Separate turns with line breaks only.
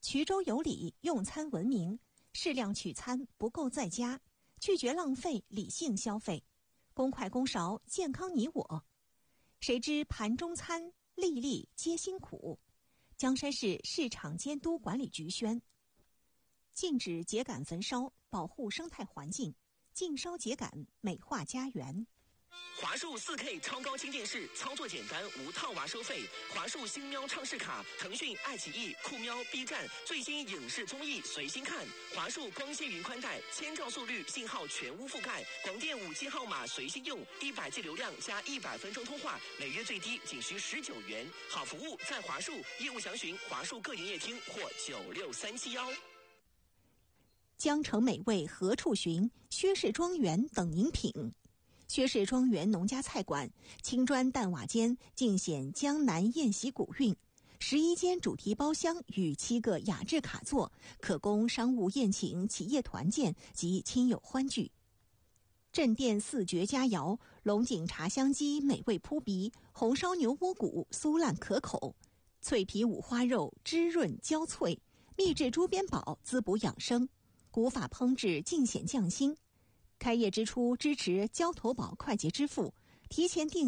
衢州有礼，用餐文明，适量取餐，不够在家，拒绝浪费，理性消费，公筷公勺，健康你我。谁知盘中餐，粒粒皆辛苦。江山市市场监督管理局宣，禁止秸秆焚烧，保护生态环境，禁烧秸秆，美化家园。
华数 4K 超高清电视，操作简单，无套娃收费。华数星喵畅视卡，腾讯、爱奇艺、酷喵、B 站最新影视综艺随心看。华数光纤云宽带，1000兆速率，信号全屋覆盖，广电5G 号码随心用，100G 流量加100分钟通话，每月最低仅需19元。好服务在华数，业务详询华数各营业厅或96371。
江城美味何处寻？薛氏庄园等您品。薛氏庄园农家菜馆，青砖淡瓦间，尽显江南宴席古韵。11间主题包厢与7个雅致卡座，可供商务宴请、企业团建及亲友欢聚。镇店4绝佳肴：龙井茶香鸡美味扑鼻，红烧牛窝骨酥烂可口，脆皮五花肉汁润焦脆，秘制猪鞭煲滋补养生，古法烹制尽显匠心。开业之初支持交投宝快捷支付，提前订